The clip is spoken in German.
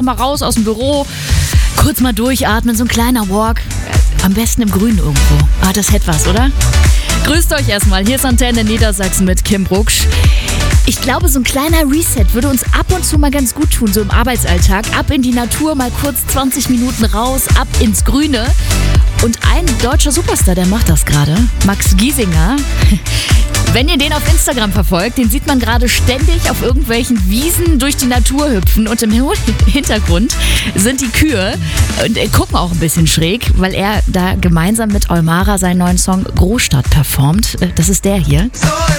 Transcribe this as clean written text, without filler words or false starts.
mal raus aus dem Büro, kurz mal durchatmen, so ein kleiner Walk. Am besten im Grün irgendwo. Das hätte was, oder? Grüßt euch erstmal. Hier ist Antenne Niedersachsen mit Kim Brucksch. Ich glaube, so ein kleiner Reset würde uns ab und zu mal ganz gut tun, so im Arbeitsalltag. Ab in die Natur, mal kurz 20 Minuten raus, ab ins Grüne. Und ein deutscher Superstar, der macht das gerade. Max Giesinger. Wenn ihr den auf Instagram verfolgt, den sieht man gerade ständig auf irgendwelchen Wiesen durch die Natur hüpfen. Und im Hintergrund sind die Kühe und gucken auch ein bisschen schräg, weil er da gemeinsam mit Eumara seinen neuen Song Großstadt performt. Das ist der hier.